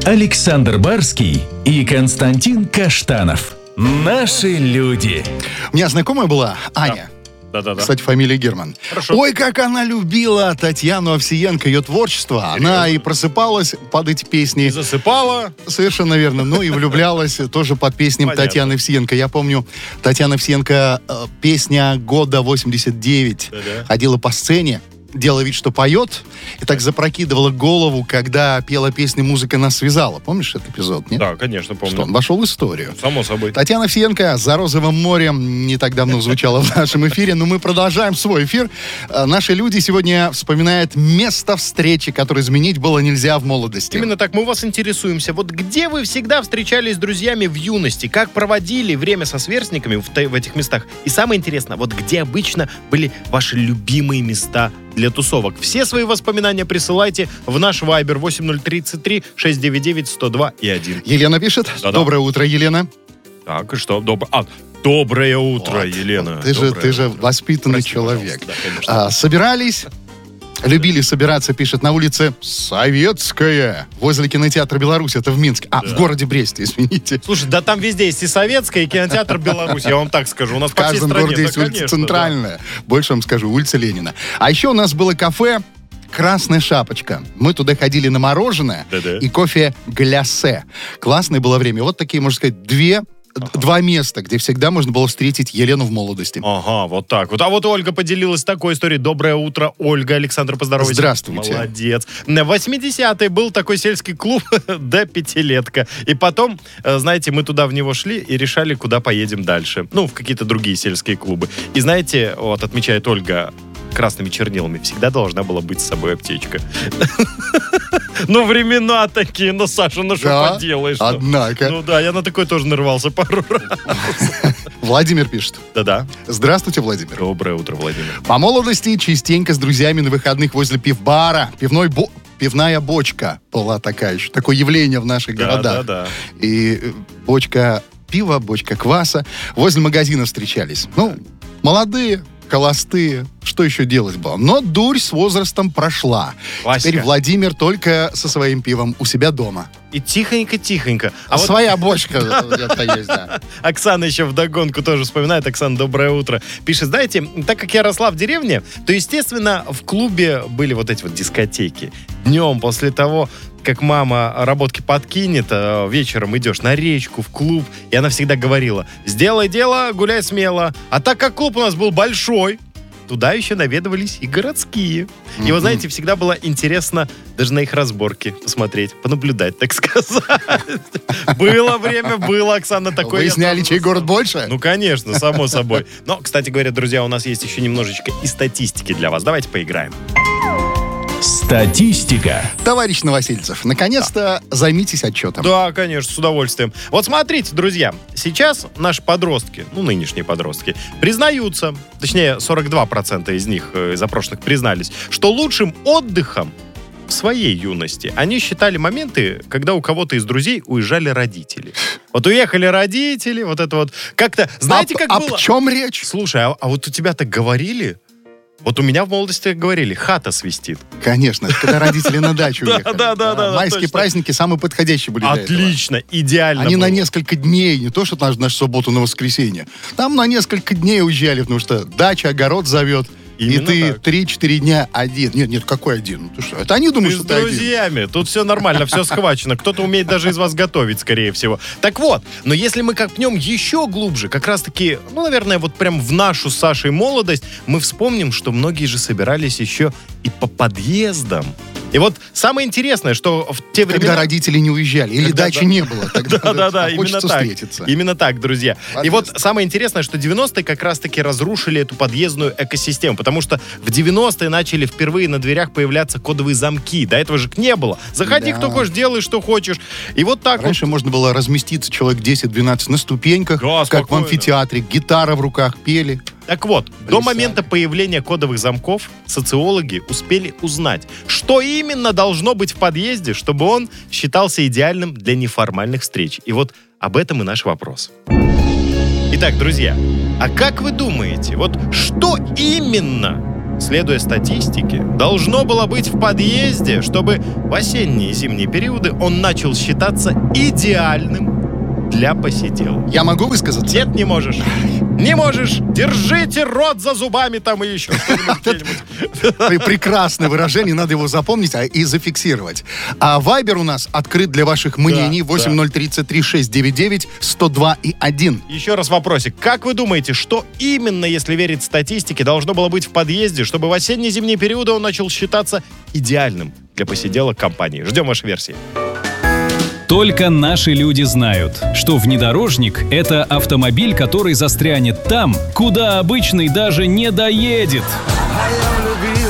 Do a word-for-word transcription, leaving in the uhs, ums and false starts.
Александр Барский и Константин Каштанов. Наши люди. У меня знакомая была Аня. Да. Да-да-да. Кстати, фамилия Герман. Хорошо. Ой, как она любила Татьяну Овсиенко, ее творчество. Серьезно? Она и просыпалась под эти песни. И засыпала. Совершенно верно. Ну и влюблялась тоже под песням Понятно. Татьяны Овсиенко. Я помню, Татьяна Овсиенко, э, песня года восемьдесят девять. Да-да. Ходила по сцене, делала вид, что поет, и так запрокидывала голову, когда пела песни, музыка нас связала. Помнишь этот эпизод, нет? Да, конечно, помню. Что он вошел в историю. Само собой. Татьяна Овсиенко «За розовым морем» не так давно звучала в нашем эфире, но мы продолжаем свой эфир. А, Наши люди сегодня вспоминают место встречи, которое изменить было нельзя в молодости. Именно так мы у вас интересуемся. Вот где вы всегда встречались с друзьями в юности? Как проводили время со сверстниками в, та- в этих местах? И самое интересное, вот где обычно были ваши любимые места для тусовок? Все свои воспоминания присылайте в наш Viber восемь ноль три три шесть девять девять сто два и один. Елена пишет. Да-да. Доброе утро, Елена. Так, и что? Добр... А, доброе утро, Вот. Елена. Ты же, Доброе ты же утро. воспитанный Прости, человек. пожалуйста. Да, конечно. А, собирались, любили собираться, пишет, на улице Советская, возле кинотеатра «Беларусь», это в Минске. А, Да. в городе Бресте, извините. Слушай, да там везде есть и Советская, и кинотеатр «Беларусь», я вам так скажу. У нас В по всей каждом стране. городе Да, есть улица конечно, Центральная. Больше вам скажу, улица Ленина. А еще у нас было кафе «Красная шапочка». Мы туда ходили на мороженое Да-да. и кофе глясе. Классное было время. Вот такие, можно сказать, две, два места, где всегда можно было встретить Елену в молодости. Ага, вот так вот. А вот Ольга поделилась такой историей. Доброе утро, Ольга. Александр, поздоровайся. Здравствуйте. Молодец. В восьмидесятые был такой сельский клуб до пятилетка. И потом, э, знаете, мы туда в него шли и решали, куда поедем дальше. Ну, в какие-то другие сельские клубы. И знаете, вот отмечает Ольга, красными чернилами всегда должна была быть с собой аптечка. Ну, времена такие, ну, Саша, ну что Да, поделаешь? однако. Ну да, я на такой тоже нарвался пару раз. Владимир пишет. Да-да. Здравствуйте, Владимир. Доброе утро, Владимир. По молодости частенько с друзьями на выходных возле пивбара. Пивной бо... Пивная бочка была такая еще. Такое явление в наших городах. Да-да-да. И э, бочка пива, бочка кваса. Возле магазина встречались. Ну, молодые, холостые. Что еще делать было? Но дурь с возрастом прошла. Классика. Теперь Владимир только со своим пивом у себя дома. И тихонько-тихонько. А вот Своя бочка где-то есть, да. Оксана еще вдогонку тоже вспоминает. Оксана, доброе утро. Пишет, знаете, так как я росла в деревне, то, естественно, в клубе были вот эти вот дискотеки. Днем после того, как мама работки подкинет, э, вечером идешь на речку, в клуб, и она всегда говорила, сделай дело, гуляй смело. А так как клуб у нас был большой, туда еще наведывались и городские. И вот, знаете, всегда было интересно даже на их разборки посмотреть, понаблюдать, так сказать. Было время, было, Оксана, такое. Выясняли, чей город больше? Ну, конечно, само собой. Но, кстати говоря, друзья, у нас есть еще немножечко и статистики для вас. Давайте поиграем. Статистика. Товарищ Новосельцев, наконец-то займитесь отчетом. Да, конечно, с удовольствием. Вот смотрите, друзья, сейчас наши подростки, ну, нынешние подростки, признаются, точнее, сорок два процента из них, э, из опрошенных признались, что лучшим отдыхом в своей юности они считали моменты, когда у кого-то из друзей уезжали родители. Вот уехали родители, вот это вот. Как-то, знаете, Об- как об было? чем речь? Слушай, а, а вот у тебя так говорили? Вот у меня в молодости говорили, хата свистит. Конечно, это когда родители на дачу Да, уехали. да, да, да, Майские точно. праздники самые подходящие были для этого. Отлично, идеально Они было. на несколько дней, не то, что на, на субботу, на воскресенье. Там на несколько дней уезжали, потому что дача, огород зовет. Именно и ты так. три-четыре дня один. Нет, нет, какой один? Ну ты что? Это они думают, Ты с что ты один. друзьями. Тут все нормально, все схвачено. Кто-то умеет даже из вас готовить, скорее всего. Так вот, но если мы копнем еще глубже, как раз-таки, ну, наверное, вот прям в нашу с Сашей молодость, мы вспомним, что многие же собирались еще и по подъездам. И вот самое интересное, что в те времена... Когда родители не уезжали, или Когда- дачи да. не было, тогда Да-да-да, именно хочется так. встретиться. Именно так, друзья. И Подъезд. вот самое интересное, что девяностые как раз-таки разрушили эту подъездную экосистему, потому что в девяностые начали впервые на дверях появляться кодовые замки. До этого же не было. Заходи, Да. кто хочешь, делай, что хочешь. И вот так Раньше можно было разместиться человек десять-двенадцать на ступеньках, Да, как в спокойно. амфитеатре, гитара в руках, пели. вот. Так вот, до Плясали. момента появления кодовых замков социологи успели узнать, что именно должно быть в подъезде, чтобы он считался идеальным для неформальных встреч. И вот об этом и наш вопрос. Итак, друзья, а как вы думаете, вот что именно следуя статистике, должно было быть в подъезде, чтобы в осенние и зимние периоды он начал считаться идеальным для посиделок. Я могу высказаться? Нет, не можешь. Не можешь. Держите рот за зубами там и еще что-нибудь. Прекрасное выражение, надо его запомнить а, и зафиксировать. А Вайбер у нас открыт для ваших мнений. Да, восемь ноль три три шесть девять девять сто два и один. Еще раз вопросик. Как вы думаете, что именно, если верить статистике, должно было быть в подъезде, чтобы в осенне-зимние периоды он начал считаться идеальным для посиделок компании? Ждем вашей версии. Только наши люди знают, что внедорожник — это автомобиль, который застрянет там, куда обычный даже не доедет.